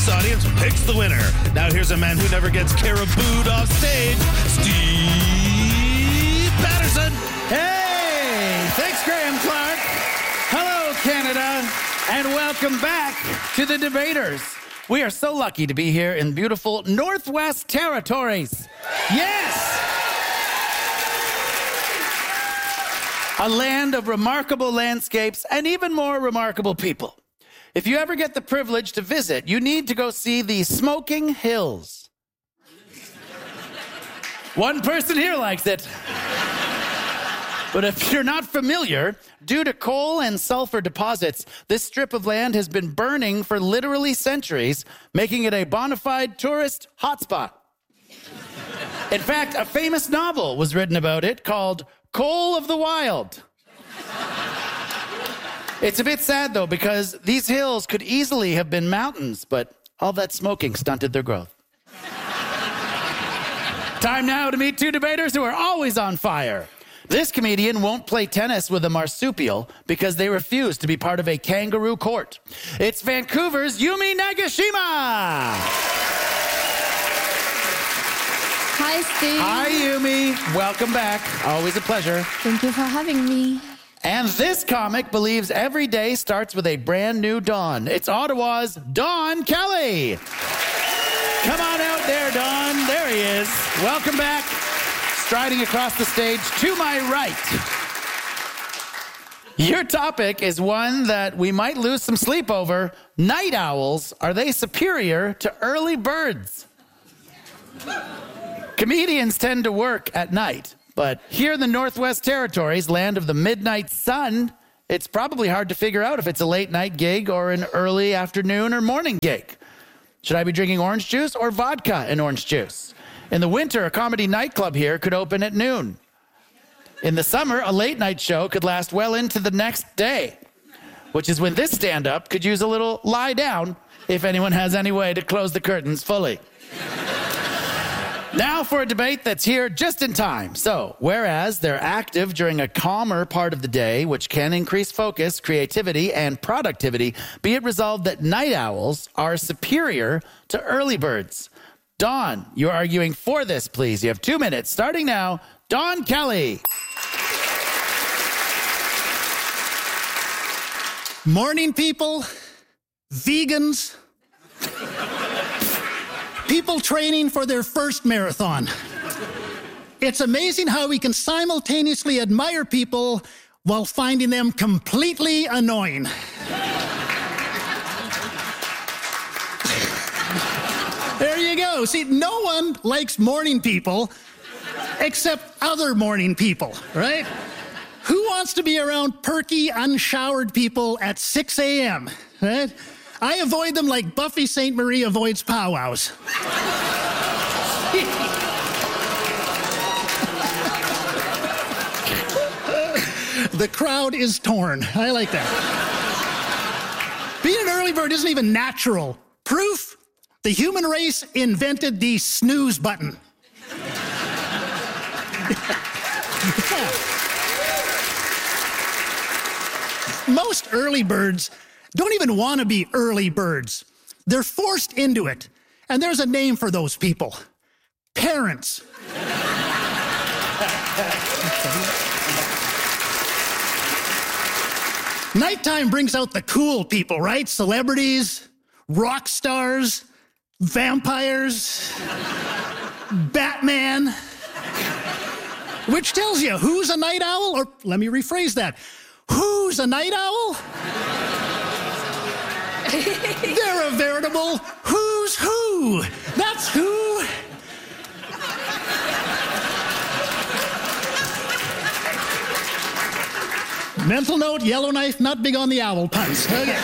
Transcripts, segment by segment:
This audience picks the winner. Now here's a man who never gets caribooed off stage, Steve Patterson. Hey, thanks, Graham Clark. Hello, Canada, and welcome back to the Debaters. We are so lucky to be here in beautiful Northwest Territories. Yes! A land of remarkable landscapes and even more remarkable people. If you ever get the privilege to visit, you need to go see the Smoking Hills. One person here likes it. But if you're not familiar, due to coal and sulfur deposits, this strip of land has been burning for literally centuries, making it a bona fide tourist hotspot. In fact, a famous novel was written about it called Coal of the Wild. It's a bit sad, though, because these hills could easily have been mountains, but all that smoking stunted their growth. Time now to meet two debaters who are always on fire. This comedian won't play tennis with a marsupial because they refuse to be part of a kangaroo court. It's Vancouver's Yumi Nagashima. Hi, Steve. Hi, Yumi. Welcome back. Always a pleasure. Thank you for having me. And this comic believes every day starts with a brand new dawn. It's Ottawa's Don Kelly. Come on out there, Don. There he is. Welcome back. Striding across the stage to my right. Your topic is one that we might lose some sleep over. Night owls, are they superior to early birds? Comedians tend to work at night, but here in the Northwest Territories, land of the midnight sun, it's probably hard to figure out if it's a late night gig or an early afternoon or morning gig. Should I be drinking orange juice or vodka and orange juice? In the winter, a comedy nightclub here could open at noon. In the summer, a late night show could last well into the next day, which is when this stand-up could use a little lie down if anyone has any way to close the curtains fully. Now for a debate that's here just in time. So, whereas they're active during a calmer part of the day, which can increase focus, creativity, and productivity, be it resolved that night owls are superior to early birds. Don, you're arguing for this, please. You have 2 minutes. Starting now, Don Kelly. Morning people, vegans, people training for their first marathon. It's amazing how we can simultaneously admire people while finding them completely annoying. There you go. See, no one likes morning people except other morning people, right? Who wants to be around perky, unshowered people at 6 a.m., right? I avoid them like Buffy St. Marie avoids powwows. The crowd is torn. I like that. Being an early bird isn't even natural. Proof? The human race invented the snooze button. Most early birds don't even want to be early birds. They're forced into it. And there's a name for those people. Parents. Nighttime brings out the cool people, right? Celebrities, rock stars, vampires, Batman. Which tells you who's a night owl, or let me rephrase that. Who's a night owl? They're a veritable who's who. That's who. Mental note, Yellowknife, not big on the owl puns. Okay.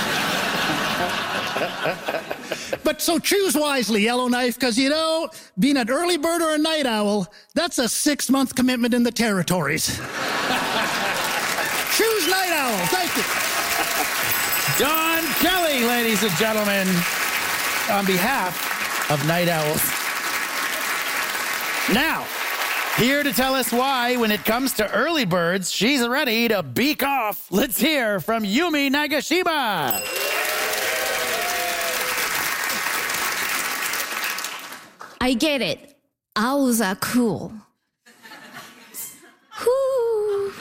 But so choose wisely, Yellowknife, because, you know, being an early bird or a night owl, that's a 6-month commitment in the territories. Choose night owl. Thank you. Don Kelly, ladies and gentlemen, on behalf of night owls. Now, here to tell us why, when it comes to early birds, she's ready to beak off. Let's hear from Yumi Nagashima. I get it. Owls are cool. Whoo.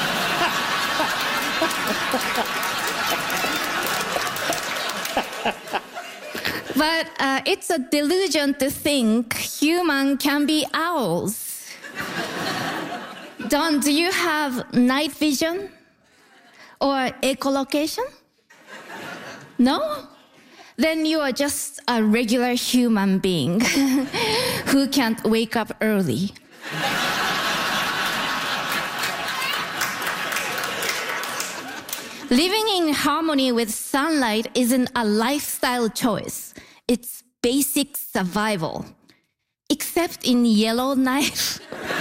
But it's a delusion to think humans can be owls. Don, do you have night vision? Or echolocation? No? Then you are just a regular human being who can't wake up early. Living in harmony with sunlight isn't a lifestyle choice. It's basic survival. Except in Yellowknife.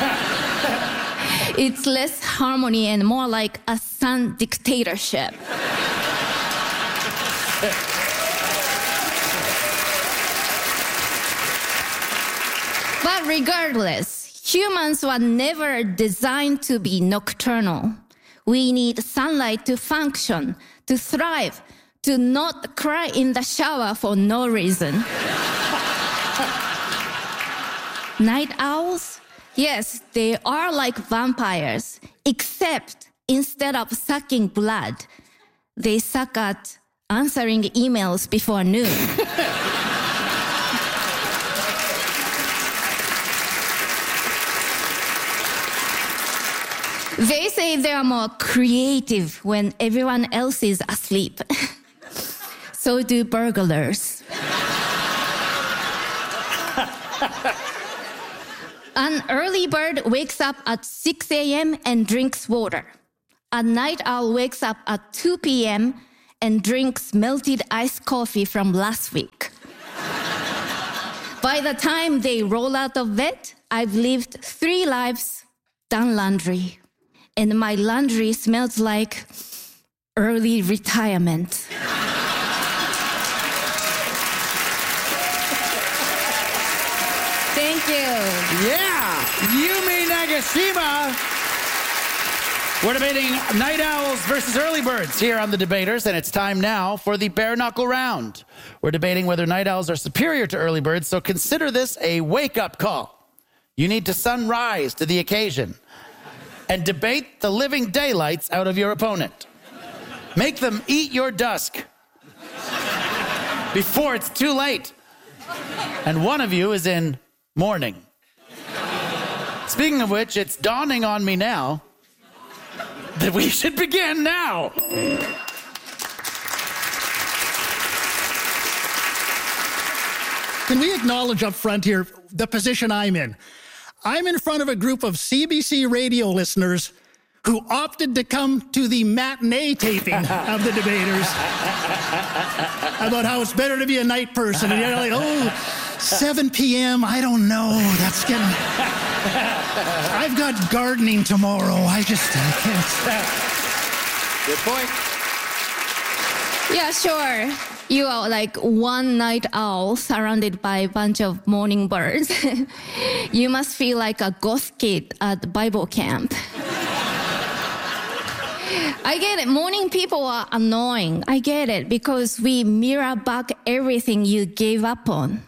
It's less harmony and more like a sun dictatorship. But regardless, humans were never designed to be nocturnal. We need sunlight to function, to thrive, to not cry in the shower for no reason. Night owls? Yes, they are like vampires, except instead of sucking blood, they suck at answering emails before noon. They say they are more creative when everyone else is asleep. So do burglars. An early bird wakes up at 6 a.m. and drinks water. A night owl wakes up at 2 p.m. and drinks melted iced coffee from last week. By the time they roll out of bed, I've lived 3 lives, done laundry. And my laundry smells like early retirement. Thank you. Yeah, Yumi Nagashima. We're debating night owls versus early birds here on The Debaters, and it's time now for the bare knuckle round. We're debating whether night owls are superior to early birds, so consider this a wake-up call. You need to sunrise to the occasion and debate the living daylights out of your opponent. Make them eat your dusk before it's too late. And one of you is in mourning. Speaking of which, it's dawning on me now that we should begin now. Can we acknowledge up front here the position I'm in? I'm in front of a group of CBC radio listeners who opted to come to the matinee taping of The Debaters about how it's better to be a night person. And you're like, oh, 7 p.m., I don't know. That's getting... I've got gardening tomorrow. I can't. Good point. Yeah, sure. You are like one night owl surrounded by a bunch of morning birds. You must feel like a goth kid at Bible camp. I get it. Morning people are annoying. I get it because we mirror back everything you gave up on.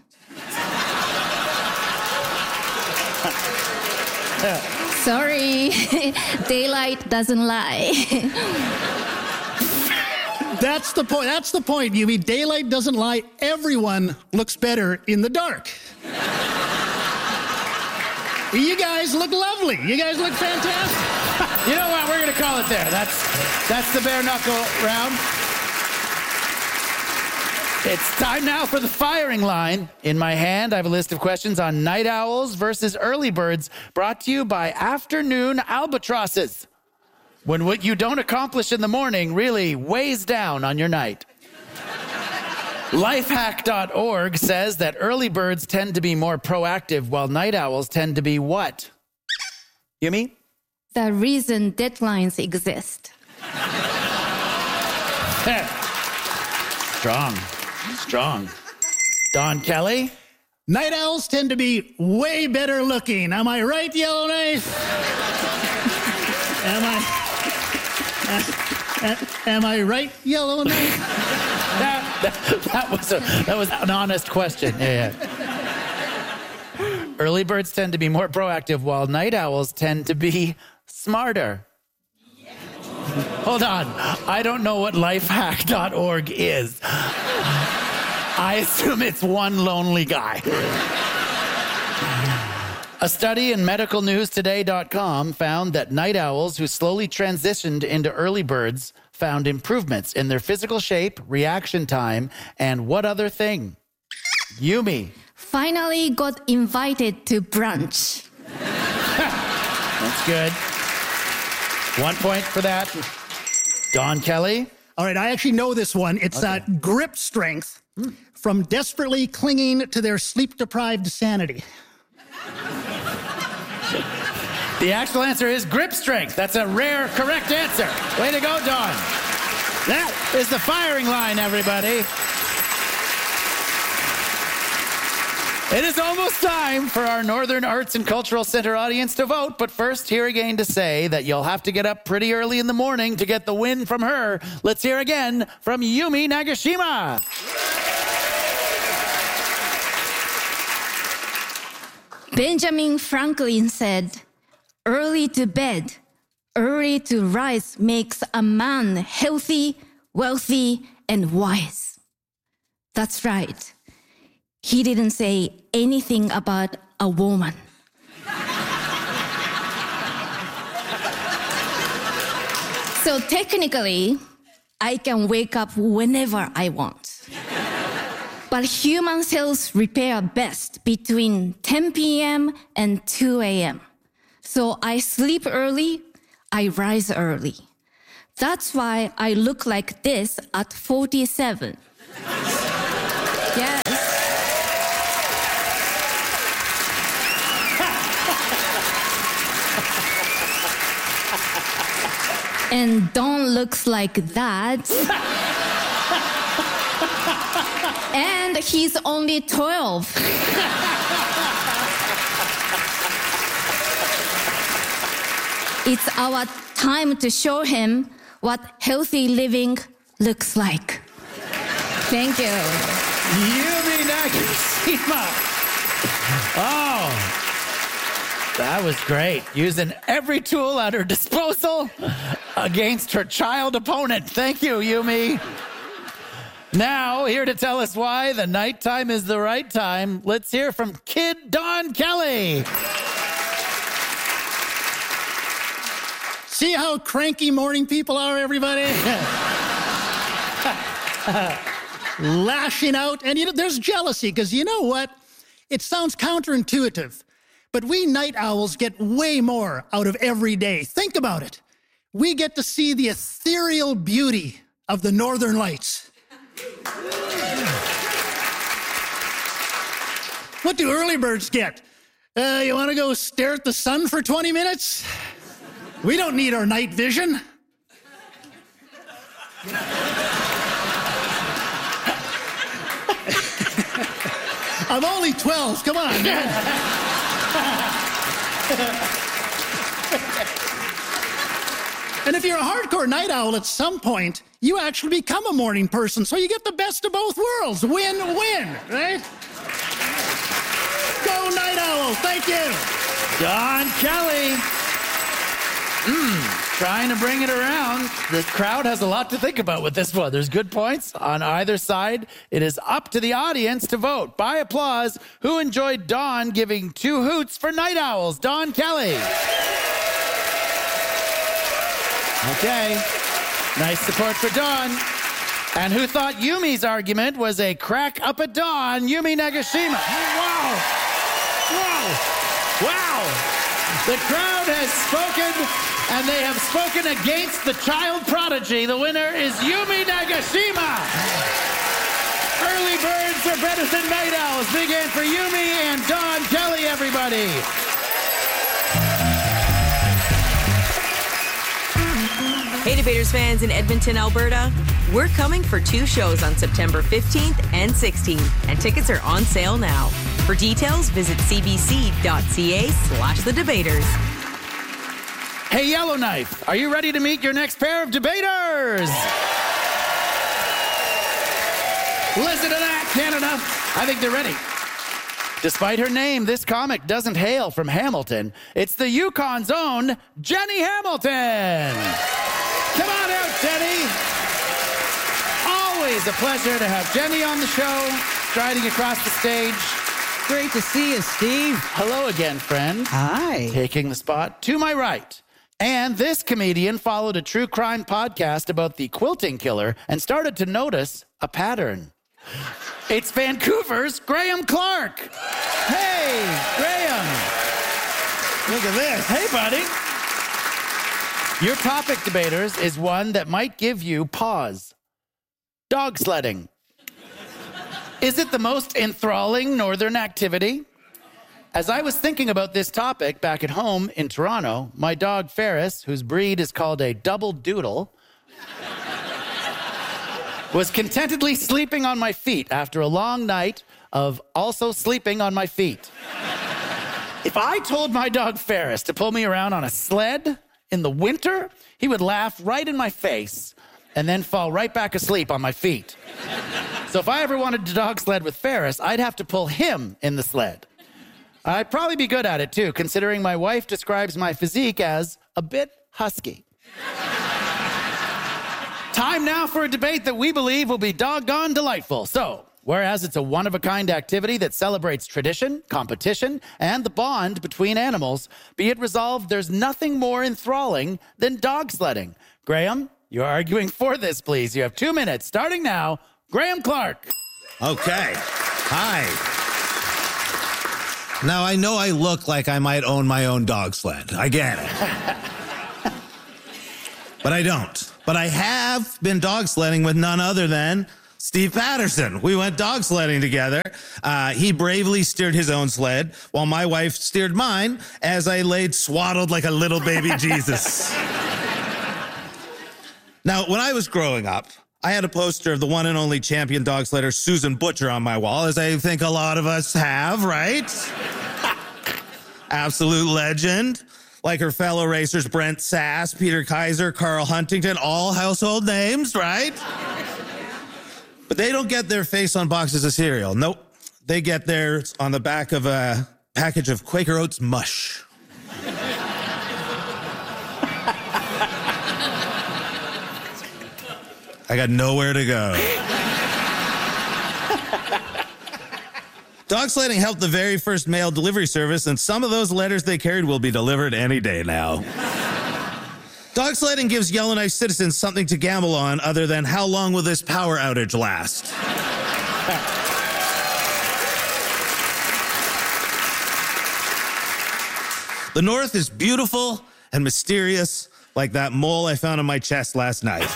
Sorry, daylight doesn't lie. That's the point. That's the point. You mean daylight doesn't lie. Everyone looks better in the dark. You guys look lovely. You guys look fantastic. You know what? We're going to call it there. That's the bare knuckle round. It's time now for the firing line. In my hand, I have a list of questions on night owls versus early birds, brought to you by Afternoon Albatrosses. When what you don't accomplish in the morning really weighs down on your night. Lifehack.org says that early birds tend to be more proactive while night owls tend to be what? Yumi? The reason deadlines exist. Strong. Don Kelly? Night owls tend to be way better looking. Am I right, Yellowknife? Am I right, Yellowknife? That was an honest question. Yeah. Early birds tend to be more proactive, while night owls tend to be smarter. Hold on. I don't know what lifehack.org is. I assume it's one lonely guy. A study in medicalnewstoday.com found that night owls who slowly transitioned into early birds found improvements in their physical shape, reaction time, and what other thing? Yumi. Finally got invited to brunch. That's good. 1 point for that. Don Kelly. All right, I actually know this one. It's grip strength from desperately clinging to their sleep-deprived sanity. The actual answer is grip strength. That's a rare, correct answer. Way to go, Don. That is the firing line, everybody. It is almost time for our Northern Arts and Cultural Center audience to vote, but first, here again to say that you'll have to get up pretty early in the morning to get the win from her. Let's hear again from Yumi Nagashima. Benjamin Franklin said, "Early to bed, early to rise makes a man healthy, wealthy, and wise." That's right. He didn't say anything about a woman. So technically, I can wake up whenever I want. But human cells repair best between 10 p.m. and 2 a.m. So I sleep early, I rise early. That's why I look like this at 47. Yes. And Don looks like that. And he's only 12. It's our time to show him what healthy living looks like. Thank you. Yumi Nagashima. Oh, that was great. Using every tool at her disposal against her child opponent. Thank you, Yumi. Now, here to tell us why the nighttime is the right time, let's hear from Kid Don Kelly. See how cranky morning people are, everybody? Lashing out. And there's jealousy, because you know what? It sounds counterintuitive, but we night owls get way more out of every day. Think about it. We get to see the ethereal beauty of the northern lights. What do early birds get? You want to go stare at the sun for 20 minutes? We don't need our night vision. I'm only 12. Come on, man. And if you're a hardcore night owl at some point, you actually become a morning person, so you get the best of both worlds. Win-win, right? Go night owl. Thank you. Don Kelly. Trying to bring it around. The crowd has a lot to think about with this one. There's good points on either side. It is up to the audience to vote by applause. Who enjoyed Don giving 2 hoots for night owls? Don Kelly. Okay. Nice support for Don. And who thought Yumi's argument was a crack up at dawn? Yumi Nagashima. Wow. Wow. Wow. The crowd has spoken, and they have spoken against the child prodigy. The winner is Yumi Nagashima. Early birds are better than night owls. Big hand for Yumi and Don Kelly, everybody. Hey, Debaters fans in Edmonton, Alberta. We're coming for 2 shows on September 15th and 16th, and tickets are on sale now. For details, visit cbc.ca/thedebaters. Hey, Yellowknife, are you ready to meet your next pair of debaters? Listen to that, Canada. I think they're ready. Despite her name, this comic doesn't hail from Hamilton. It's the Yukon's own Jenny Hamilton. Come on out, Jenny. Always a pleasure to have Jenny on the show, striding across the stage. Great to see you, Steve. Hello again, friend. Hi. Taking the spot to my right. And this comedian followed a true crime podcast about the quilting killer and started to notice a pattern. It's Vancouver's Graham Clark. Hey, Graham. Look at this. Hey, buddy. Your topic, debaters, is one that might give you pause. Dog sledding. Is it the most enthralling northern activity? As I was thinking about this topic back at home in Toronto, my dog Ferris, whose breed is called a double doodle, was contentedly sleeping on my feet after a long night of also sleeping on my feet. If I told my dog Ferris to pull me around on a sled in the winter, he would laugh right in my face and then fall right back asleep on my feet. So if I ever wanted to dog sled with Ferris, I'd have to pull him in the sled. I'd probably be good at it too, considering my wife describes my physique as a bit husky. Time now for a debate that we believe will be doggone delightful. So, whereas it's a one-of-a-kind activity that celebrates tradition, competition, and the bond between animals, be it resolved there's nothing more enthralling than dog sledding. Graham, you're arguing for this, please. You have 2 minutes, starting now. Graham Clark. Okay. Hi. Now, I know I look like I might own my own dog sled. I get it. But I don't. But I have been dog sledding with none other than Steve Patterson. We went dog sledding together. He bravely steered his own sled while my wife steered mine as I laid swaddled like a little baby Jesus. Now, when I was growing up, I had a poster of the one and only champion dog sledder Susan Butcher on my wall, as I think a lot of us have, right? Absolute legend. Like her fellow racers, Brent Sass, Peter Kaiser, Carl Huntington, all household names, right? But they don't get their face on boxes of cereal. Nope. They get theirs on the back of a package of Quaker Oats mush. I got nowhere to go. Dog sledding helped the very first mail delivery service, and some of those letters they carried will be delivered any day now. Dog sledding gives Yellowknife citizens something to gamble on other than how long will this power outage last? The North is beautiful and mysterious, like that mole I found on my chest last night.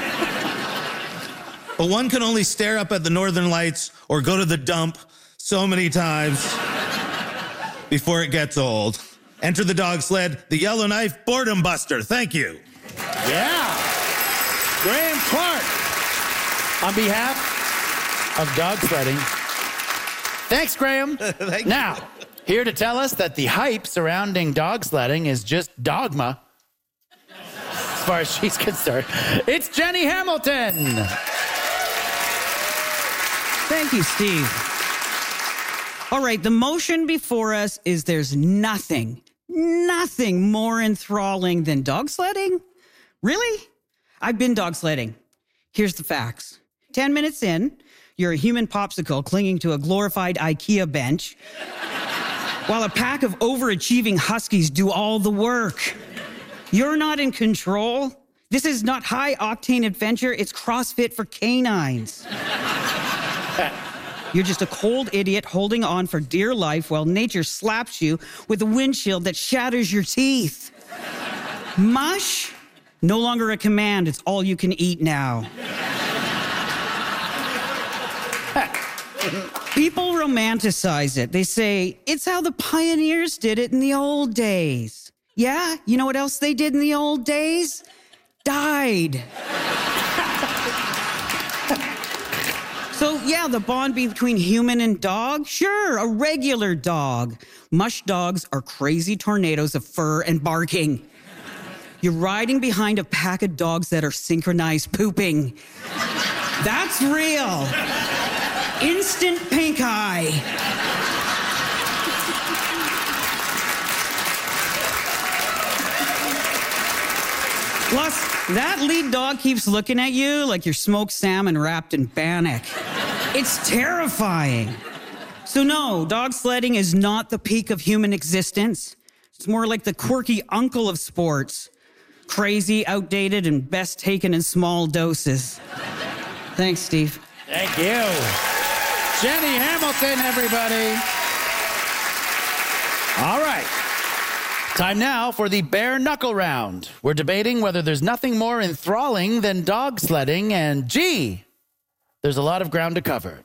But one can only stare up at the Northern Lights or go to the dump so many times before it gets old. Enter the dog sled, the Yellowknife Boredom Buster. Thank you. Yeah. Graham Clark. On behalf of dog sledding. Thanks, Graham. Thank now, here to tell us that the hype surrounding dog sledding is just dogma, as far as she's concerned, it's Jenny Hamilton. Thank you, Steve. All right, the motion before us is there's nothing more enthralling than dog sledding? Really? I've been dog sledding. Here's the facts. 10 minutes in, you're a human popsicle clinging to a glorified IKEA bench while a pack of overachieving huskies do all the work. You're not in control. This is not high-octane adventure. It's CrossFit for canines. You're just a cold idiot holding on for dear life while nature slaps you with a windshield that shatters your teeth. Mush? No longer a command. It's all you can eat now. People romanticize it. They say, it's how the pioneers did it in the old days. Yeah? You know what else they did in the old days? Died. So, yeah, the bond between human and dog? Sure, a regular dog. Mush dogs are crazy tornadoes of fur and barking. You're riding behind a pack of dogs that are synchronized pooping. That's real. Instant pink eye. Plus, that lead dog keeps looking at you like you're smoked salmon wrapped in bannock. It's terrifying. So no, dog sledding is not the peak of human existence. It's more like the quirky uncle of sports. Crazy, outdated, and best taken in small doses. Thanks, Steve. Thank you. Jenny Hamilton, everybody. All right. Time now for the bare knuckle round. We're debating whether there's nothing more enthralling than dog sledding, and gee, there's a lot of ground to cover.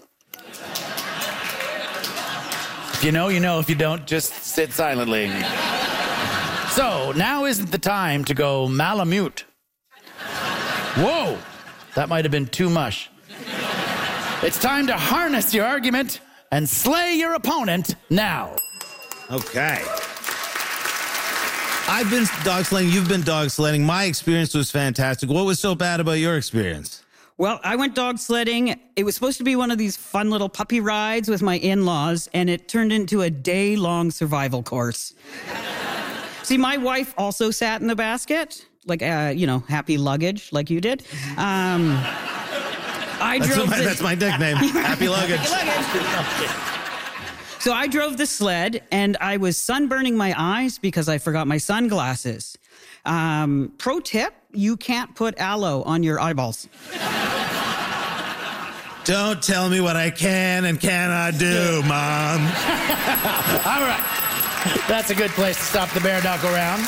If you know, you know. If you don't, just sit silently. So now isn't the time to go Malamute. Whoa, that might have been too much. It's time to harness your argument and slay your opponent now. Okay. I've been dog sledding. You've been dog sledding. My experience was fantastic. What was so bad about your experience? Well, I went dog sledding. It was supposed to be one of these fun little puppy rides with my in-laws, and it turned into a day-long survival course. See, my wife also sat in the basket, like, happy luggage, like you did. That's my nickname, Happy Luggage. So I drove the sled, and I was sunburning my eyes because I forgot my sunglasses. Pro tip, you can't put aloe on your eyeballs. Don't tell me what I can and cannot do, Mom. All right. That's a good place to stop the bare knuckle round.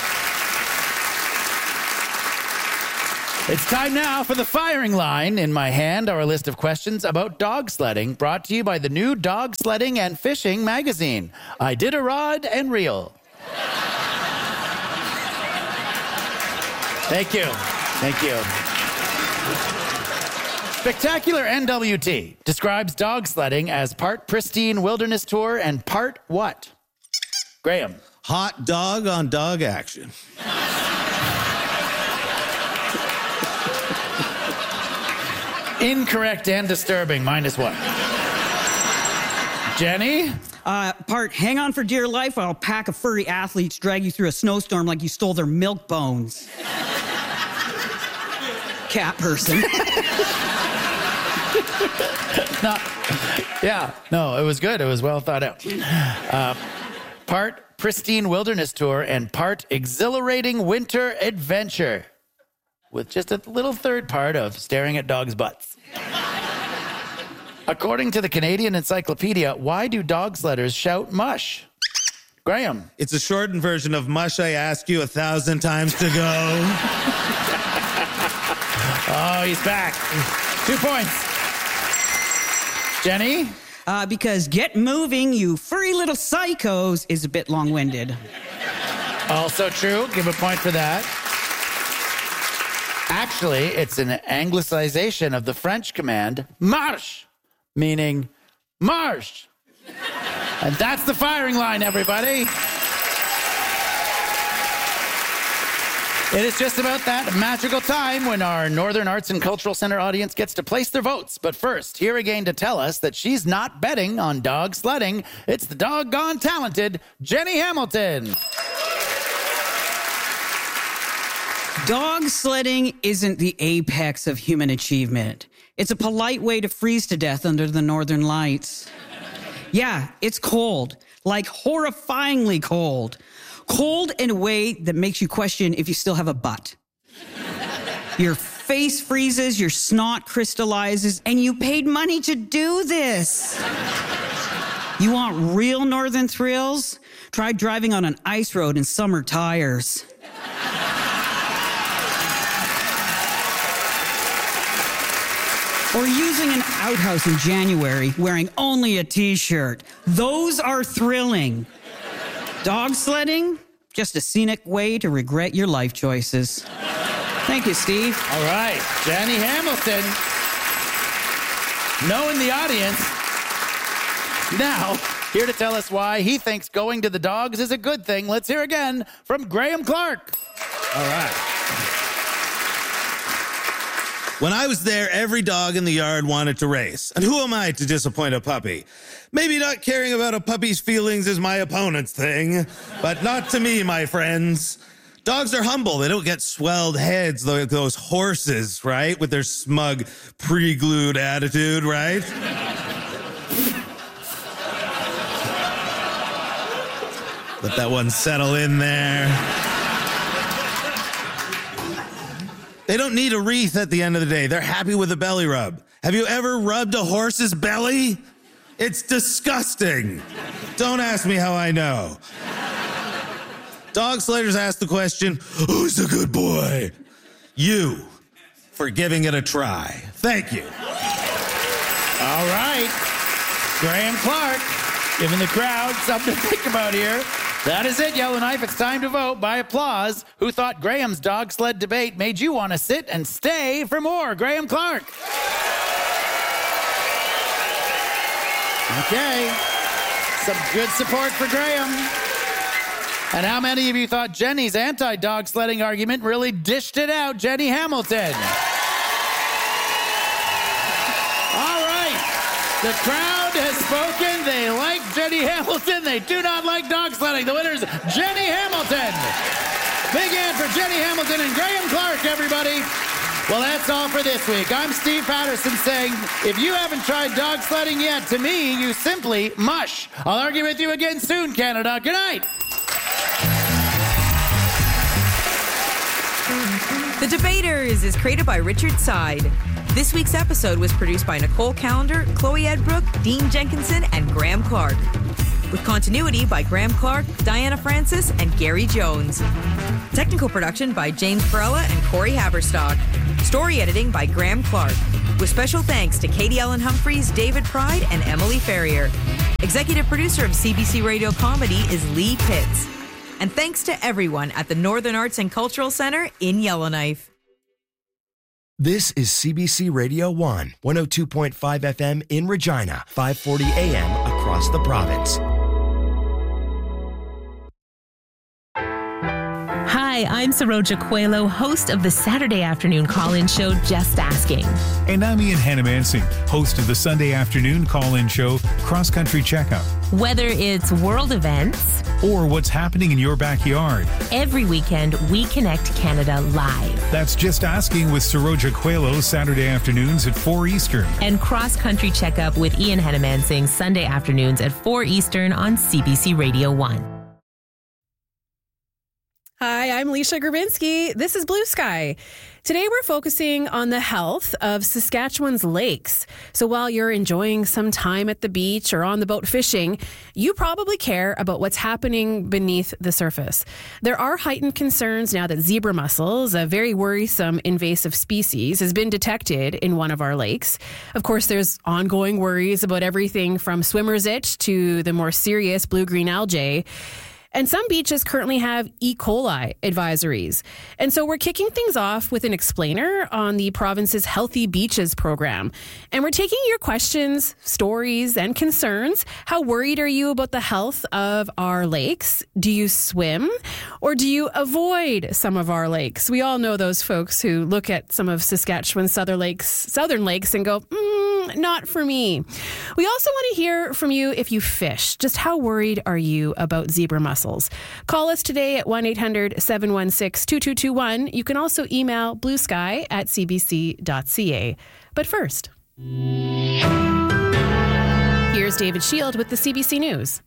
It's time now for the firing line. In my hand are a list of questions about dog sledding, brought to you by the new Dog Sledding and Fishing magazine. Iditarod and Reel. Thank you. Thank you. Spectacular NWT describes dog sledding as part pristine wilderness tour and part what? Graham. Hot dog on dog action. Incorrect and disturbing, -1. Jenny? Part hang on for dear life while a pack of furry athletes drag you through a snowstorm like you stole their milk bones. Cat person. No, it was good. It was well thought out. Part pristine wilderness tour and part exhilarating winter adventure, with just a little third part of staring at dogs' butts. According to the Canadian Encyclopedia, why do dog sledders shout mush? Graham. It's a shortened version of mush I ask you 1,000 times to go. Oh, he's back. 2 points. Jenny? Because get moving, you furry little psychos, is a bit long-winded. Also true. Give a point for that. Actually, it's an anglicization of the French command marche, meaning marche. And that's the firing line, everybody. It is just about that magical time when our Northern Arts and Cultural Center audience gets to place their votes. But first, here again to tell us that she's not betting on dog sledding, it's the doggone talented Jenny Hamilton. Dog sledding isn't the apex of human achievement. It's a polite way to freeze to death under the northern lights. Yeah, it's cold, like horrifyingly cold. Cold in a way that makes you question if you still have a butt. Your face freezes, your snot crystallizes, and you paid money to do this. You want real northern thrills? Try driving on an ice road in summer tires. Or using an outhouse in January wearing only a t-shirt. Those are thrilling. Dog sledding? Just a scenic way to regret your life choices. Thank you, Steve. All right, Jenny Hamilton. Knowing the audience. Now, here to tell us why he thinks going to the dogs is a good thing. Let's hear again from Graham Clark. All right. When I was there, every dog in the yard wanted to race. And who am I to disappoint a puppy? Maybe not caring about a puppy's feelings is my opponent's thing, but not to me, my friends. Dogs are humble. They don't get swelled heads like those horses, right? With their smug, pre-glued attitude, right? Let that one settle in there. They don't need a wreath at the end of the day. They're happy with a belly rub. Have you ever rubbed a horse's belly? It's disgusting. Don't ask me how I know. Dog slaters ask the question, who's the good boy? You, for giving it a try. Thank you. All right. Graham Clark giving the crowd something to think about here. That is it, Yellowknife. It's time to vote by applause. Who thought Graham's dog sled debate made you want to sit and stay for more? Graham Clark. Okay. Some good support for Graham. And how many of you thought Jenny's anti-dog sledding argument really dished it out? Jenny Hamilton. All right. The crowd has spoken. They like Jenny Hamilton. They do not like dog sledding. The winner is Jenny Hamilton. Big hand for Jenny Hamilton and Graham Clark, everybody. Well, that's all for this week. I'm Steve Patterson saying, if you haven't tried dog sledding yet, to me, you simply mush. I'll argue with you again soon, Canada. Good night. The Debaters is created by Richard Side. This week's episode was produced by Nicole Callender, Chloe Edbrook, Dean Jenkinson, and Graham Clark. With continuity by Graham Clark, Diana Francis, and Gary Jones. Technical production by James Perella and Corey Haberstock. Story editing by Graham Clark. With special thanks to Katie Ellen Humphreys, David Pride, and Emily Ferrier. Executive producer of CBC Radio Comedy is Lee Pitts. And thanks to everyone at the Northern Arts and Cultural Center in Yellowknife. This is CBC Radio 1, 102.5 FM in Regina, 540 AM across the province. Hi, I'm Saroja Coelho, host of the Saturday afternoon call-in show, Just Asking. And I'm Ian Hannamansing, host of the Sunday afternoon call-in show, Cross Country Checkup. Whether it's world events or what's happening in your backyard, every weekend we connect Canada live. That's Just Asking with Saroja Coelho, Saturday afternoons at 4 Eastern. And Cross Country Checkup with Ian Hannamansing, Sunday afternoons at 4 Eastern on CBC Radio 1. Hi, I'm Alicia Grabinski. This is Blue Sky. Today we're focusing on the health of Saskatchewan's lakes. So while you're enjoying some time at the beach or on the boat fishing, you probably care about what's happening beneath the surface. There are heightened concerns now that zebra mussels, a very worrisome invasive species, has been detected in one of our lakes. Of course, there's ongoing worries about everything from swimmer's itch to the more serious blue-green algae. And some beaches currently have E. coli advisories. And so we're kicking things off with an explainer on the province's Healthy Beaches program. And we're taking your questions, stories, and concerns. How worried are you about the health of our lakes? Do you swim or do you avoid some of our lakes? We all know those folks who look at some of Saskatchewan's southern lakes and go, not for me. We also want to hear from you if you fish. Just how worried are you about zebra mussels? Call us today at 1-800-716-2221. You can also email bluesky@cbc.ca. But first, here's David Shield with the CBC News.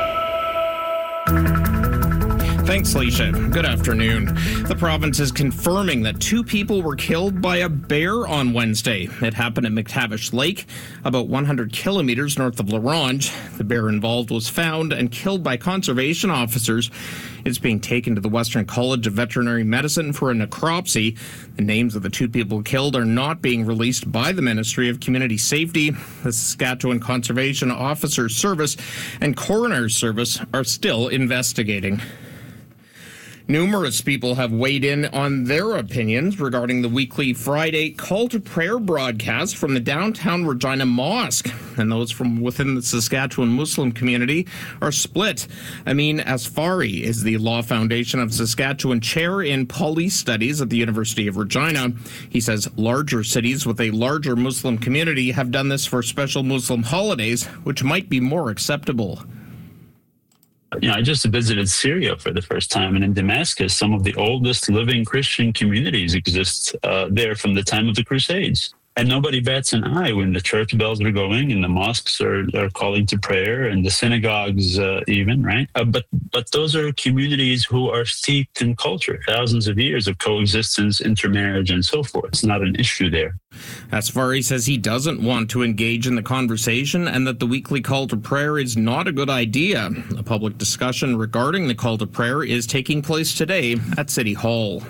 Thanks, Alicia. Good afternoon. The province is confirming that 2 people were killed by a bear on Wednesday. It happened at McTavish Lake, about 100 kilometers north of La Ronge. The bear involved was found and killed by conservation officers. It's being taken to the Western College of Veterinary Medicine for a necropsy. The names of the 2 people killed are not being released by the Ministry of Community Safety. The Saskatchewan Conservation Officers Service and Coroner's Service are still investigating. Numerous people have weighed in on their opinions regarding the weekly Friday call to prayer broadcast from the downtown Regina Mosque. And those from within the Saskatchewan Muslim community are split. Amin Asfari is the Law Foundation of Saskatchewan chair in police studies at the University of Regina. He says larger cities with a larger Muslim community have done this for special Muslim holidays, which might be more acceptable. I just visited Syria for the first time, and in Damascus, some of the oldest living Christian communities exist there from the time of the Crusades. And nobody bats an eye when the church bells are going and the mosques are calling to prayer and the synagogues even, right? But those are communities who are steeped in culture, thousands of years of coexistence, intermarriage, and so forth. It's not an issue there. Asfari says he doesn't want to engage in the conversation and that the weekly call to prayer is not a good idea. A public discussion regarding the call to prayer is taking place today at City Hall.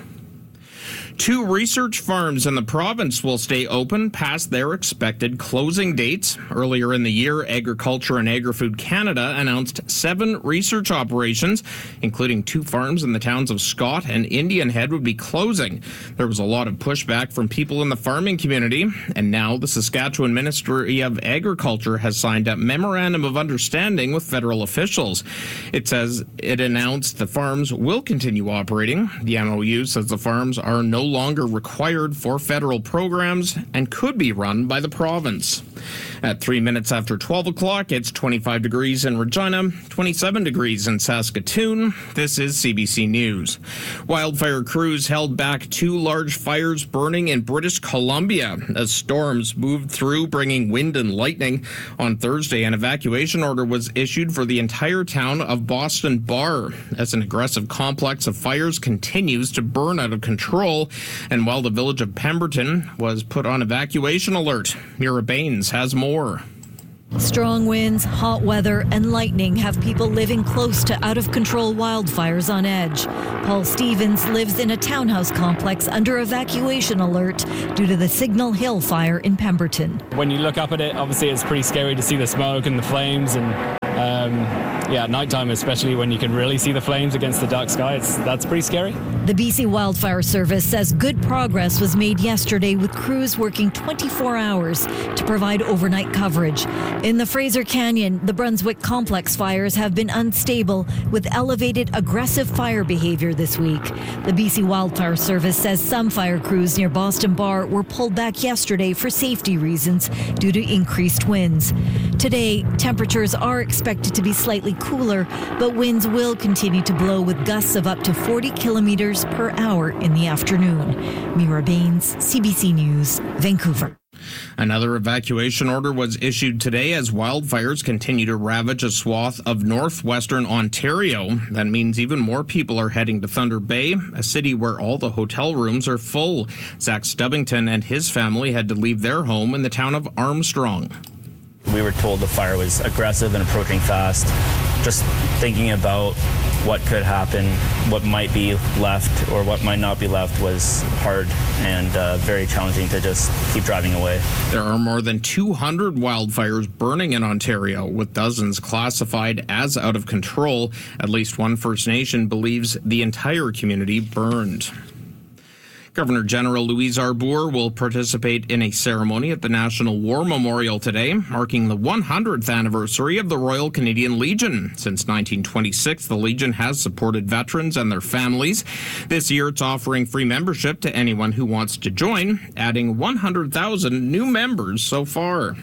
2 research farms in the province will stay open past their expected closing dates. Earlier in the year, Agriculture and Agri-Food Canada announced 7 research operations, including 2 farms in the towns of Scott and Indian Head, would be closing. There was a lot of pushback from people in the farming community, and now the Saskatchewan Ministry of Agriculture has signed a memorandum of understanding with federal officials. It says it announced the farms will continue operating. The MOU says the farms are no longer required for federal programs and could be run by the province. At 3 minutes after 12 o'clock, it's 25 degrees in Regina, 27 degrees in Saskatoon. This is CBC News. Wildfire crews held back 2 large fires burning in British Columbia as storms moved through, bringing wind and lightning. On Thursday, an evacuation order was issued for the entire town of Boston Bar as an aggressive complex of fires continues to burn out of control. And while the village of Pemberton was put on evacuation alert, Mira Baines has more. Strong winds, hot weather, and lightning have people living close to out-of-control wildfires on edge. Paul Stevens lives in a townhouse complex under evacuation alert due to the Signal Hill fire in Pemberton. When you look up at it, obviously it's pretty scary to see the smoke and the flames, and at nighttime, especially when you can really see the flames against the dark sky, that's pretty scary. The BC Wildfire Service says good progress was made yesterday with crews working 24 hours to provide overnight coverage. In the Fraser Canyon, the Brunswick complex fires have been unstable with elevated aggressive fire behavior this week. The BC Wildfire Service says some fire crews near Boston Bar were pulled back yesterday for safety reasons due to increased winds. Today, temperatures are expected to be slightly cooler, but winds will continue to blow with gusts of up to 40 kilometers per hour in the afternoon. Mira Baines, CBC News, Vancouver. Another evacuation order was issued today as wildfires continue to ravage a swath of northwestern Ontario. That means even more people are heading to Thunder Bay, a city where all the hotel rooms are full. Zach Stubbington and his family had to leave their home in the town of Armstrong. We were told the fire was aggressive and approaching fast. Just thinking about what could happen, what might be left or what might not be left was hard and very challenging to just keep driving away. There are more than 200 wildfires burning in Ontario, with dozens classified as out of control. At least one First Nation believes the entire community burned. Governor General Louise Arbour will participate in a ceremony at the National War Memorial today, marking the 100th anniversary of the Royal Canadian Legion. Since 1926, the Legion has supported veterans and their families. This year, it's offering free membership to anyone who wants to join, adding 100,000 new members so far.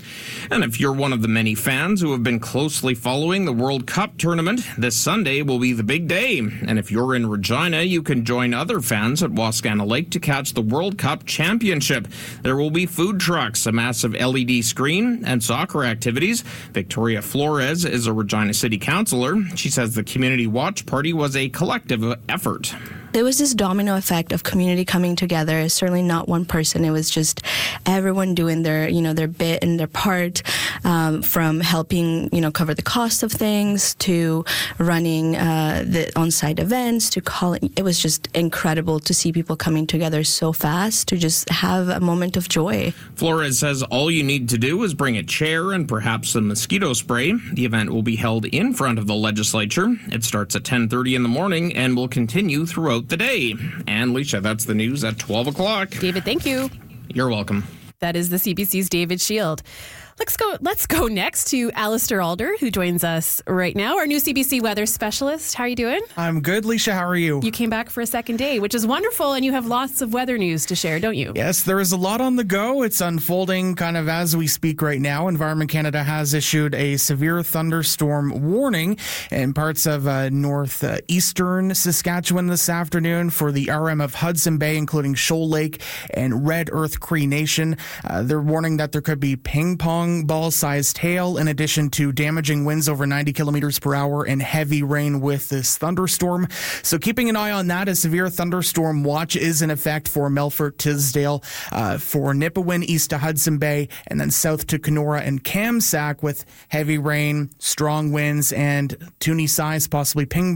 And if you're one of the many fans who have been closely following the World Cup tournament, this Sunday will be the big day. And if you're in Regina, you can join other fans at Wascana Lake to catch the World Cup Championship. There will be food trucks, a massive LED screen, and soccer activities. Victoria Flores is a Regina City Councillor. She says the community watch party was a collective effort. There was this domino effect of community coming together. It's certainly not one person. It was just everyone doing their bit and their part, from helping, cover the cost of things to running the on-site events to calling. It was just incredible to see people coming together so fast to just have a moment of joy. Flores says all you need to do is bring a chair and perhaps some mosquito spray. The event will be held in front of the legislature. It starts at 10:30 in the morning and will continue throughout the day. And Leisha, that's the news at 12 o'clock. David, thank you. You're welcome. That is the CBC's David Shield. Let's go next to Alistair Alder, who joins us right now, our new CBC weather specialist. How are you doing? I'm good, Leisha. How are you? You came back for a second day, which is wonderful, and you have lots of weather news to share, don't you? Yes, there is a lot on the go. It's unfolding kind of as we speak right now. Environment Canada has issued a severe thunderstorm warning in parts of northeastern Saskatchewan this afternoon for the RM of Hudson Bay, including Shoal Lake and Red Earth Cree Nation. They're warning that there could be ping pong ball-sized hail in addition to damaging winds over 90 kilometers per hour and heavy rain with this thunderstorm. So keeping an eye on that, a severe thunderstorm watch is in effect for Melfort, Tisdale, for Nipawin east to Hudson Bay, and then south to Kenora and Kamsack with heavy rain, strong winds, and toonie size, possibly ping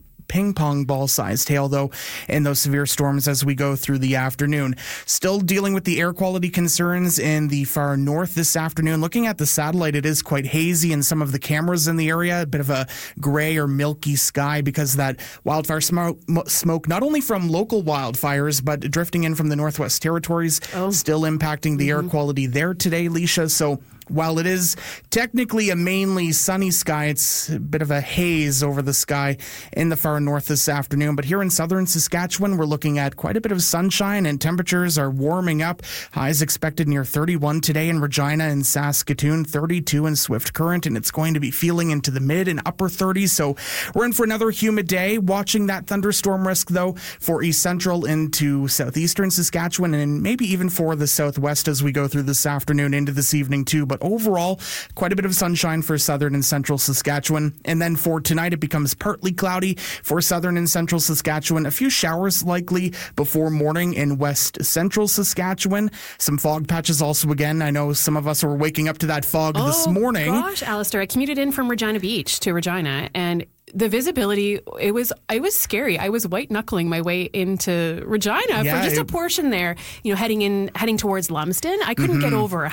pong ball-sized hail, though, in those severe storms as we go through the afternoon. Still dealing with the air quality concerns in the far north this afternoon. Looking at the satellite, it is quite hazy in some of the cameras in the area, a bit of a gray or milky sky because of that wildfire smoke, not only from local wildfires, but drifting in from the Northwest Territories, still impacting the air quality there today, Leisha. So while it is technically a mainly sunny sky, it's a bit of a haze over the sky in the far north this afternoon. But here in southern Saskatchewan, we're looking at quite a bit of sunshine and temperatures are warming up. Highs expected near 31 today in Regina and Saskatoon, 32 in Swift Current, and it's going to be feeling into the mid and upper 30s. So we're in for another humid day. Watching that thunderstorm risk, though, for east central into southeastern Saskatchewan and maybe even for the southwest as we go through this afternoon into this evening, too. But overall, quite a bit of sunshine for southern and central Saskatchewan. And then for tonight, it becomes partly cloudy for southern and central Saskatchewan. A few showers likely before morning in west central Saskatchewan. Some fog patches also again. I know some of us were waking up to that fog this morning. Oh, gosh, Alistair. I commuted in from Regina Beach to Regina, and the visibility, it was scary. I was white knuckling my way into Regina for just a portion there, heading towards Lumsden. I couldn't get over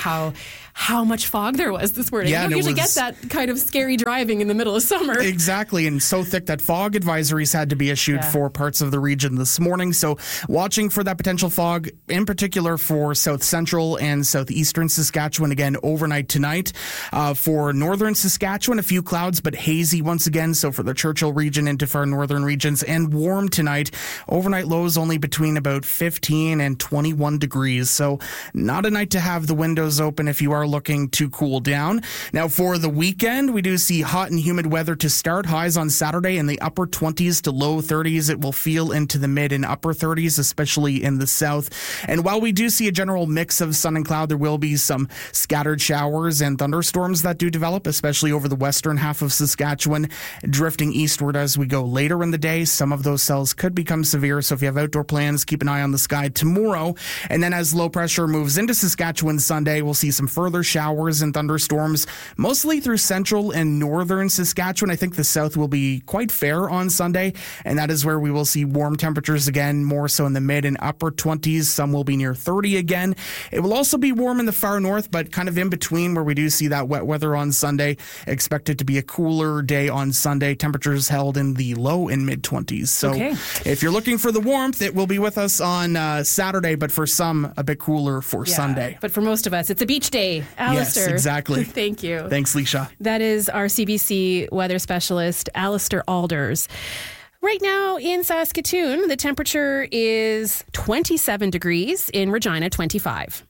how much fog there was this morning. Yeah, you don't usually get that kind of scary driving in the middle of summer. Exactly, and so thick that fog advisories had to be issued for parts of the region this morning. So watching for that potential fog, in particular for south central and southeastern Saskatchewan again overnight tonight. For northern Saskatchewan, a few clouds, but hazy once again. So for the Churchill region into far northern regions, and warm tonight. Overnight lows only between about 15 and 21 degrees. So not a night to have the windows open if you are looking to cool down. Now for the weekend, we do see hot and humid weather to start. Highs on Saturday in the upper 20s to low 30s. It will feel into the mid and upper 30s, especially in the south. And while we do see a general mix of sun and cloud, there will be some scattered showers and thunderstorms that do develop, especially over the western half of Saskatchewan, drifting eastward as we go later in the day. Some of those cells could become severe, so if you have outdoor plans, keep an eye on the sky tomorrow. And then as low pressure moves into Saskatchewan Sunday, we'll see some further showers and thunderstorms, mostly through central and northern Saskatchewan. I think the south will be quite fair on Sunday, and that is where we will see warm temperatures again, more so in the mid and upper 20s. Some will be near 30 again. It will also be warm in the far north, but kind of in between where we do see that wet weather on Sunday. Expect it to be a cooler day on Sunday. Temperatures held in the low and mid 20s. So if you're looking for the warmth, it will be with us on Saturday, but for some, a bit cooler for Sunday. But for most of us, it's a beach day. Alistair. Yes, exactly. Thank you. Thanks, Leisha. That is our CBC weather specialist, Alistair Alders. Right now in Saskatoon, the temperature is 27 degrees, in Regina, 25.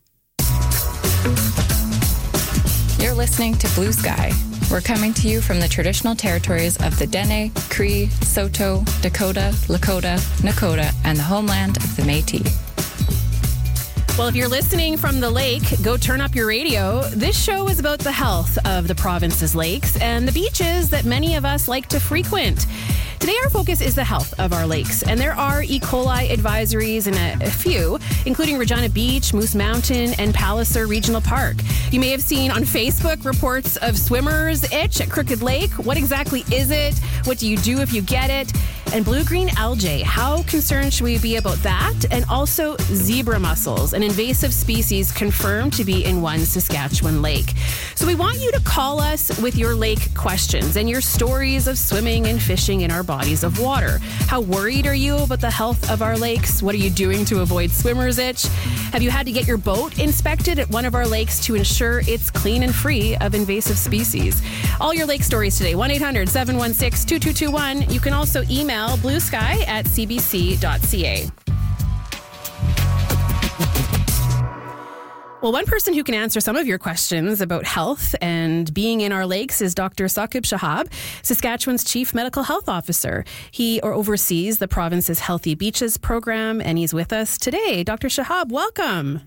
You're listening to Blue Sky. We're coming to you from the traditional territories of the Dene, Cree, Saulteaux, Dakota, Lakota, Nakota, and the homeland of the Métis. Well, if you're listening from the lake, go turn up your radio. This show is about the health of the province's lakes and the beaches that many of us like to frequent. Today, our focus is the health of our lakes, and there are E. coli advisories in a few, including Regina Beach, Moose Mountain, and Palliser Regional Park. You may have seen on Facebook reports of swimmers' itch at Crooked Lake. What exactly is it? What do you do if you get it? and blue-green algae. How concerned should we be about that? And also zebra mussels, an invasive species confirmed to be in one Saskatchewan lake. So we want you to call us with your lake questions and your stories of swimming and fishing in our bodies of water. How worried are you about the health of our lakes? What are you doing to avoid swimmer's itch? Have you had to get your boat inspected at one of our lakes to ensure it's clean and free of invasive species? All your lake stories today, 1-800-716-2221. You can also email bluesky@cbc.ca. Well, one person who can answer some of your questions about health and being in our lakes is Dr. Saqib Shahab, Saskatchewan's Chief Medical Health Officer. He oversees the province's Healthy Beaches program, and he's with us today. Dr. Shahab, welcome.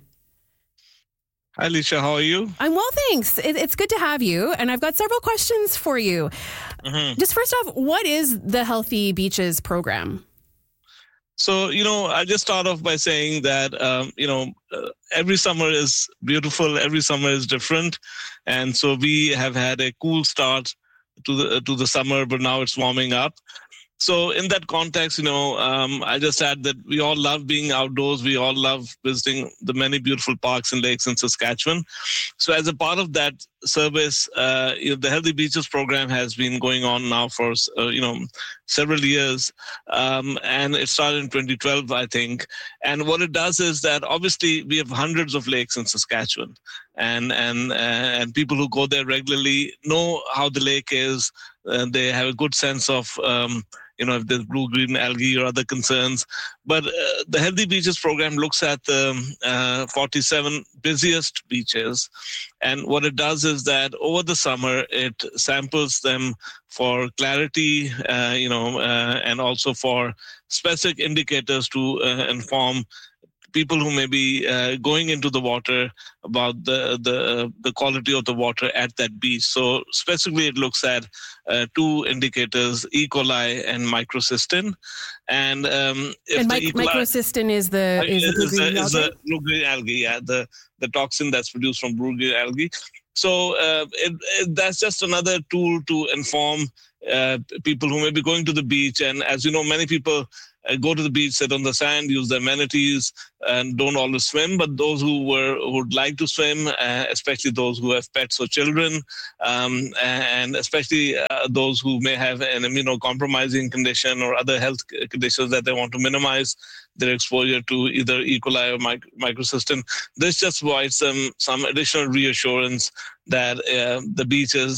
Hi, Alicia. How are you? I'm well, thanks. It's good to have you, and I've got several questions for you. Just first off, what is the Healthy Beaches program? So, I just start off by saying that, every summer is beautiful. Every summer is different. And so we have had a cool start to the summer, but now it's warming up. So in that context, I just add that we all love being outdoors. We all love visiting the many beautiful parks and lakes in Saskatchewan. So as a part of that service, the Healthy Beaches program has been going on now for, several years. And it started in 2012, I think. And what it does is that obviously we have hundreds of lakes in Saskatchewan. And people who go there regularly know how the lake is. They have a good sense of if there's blue-green algae or other concerns. But the Healthy Beaches program looks at the 47 busiest beaches. And what it does is that over the summer, it samples them for clarity, and also for specific indicators to inform people who may be going into the water about the quality of the water at that beach. So specifically, it looks at two indicators, E. coli and microcystin. And microcystin is the blue-green algae, the toxin that's produced from blue-green algae. So that's just another tool to inform people who may be going to the beach. And as you know, many people go to the beach, sit on the sand, use the amenities, and don't always swim. But those who would like to swim, especially those who have pets or children, and especially those who may have an immunocompromising condition or other health conditions that they want to minimize their exposure to either E. coli or microcystin, this just provides them some additional reassurance that the beaches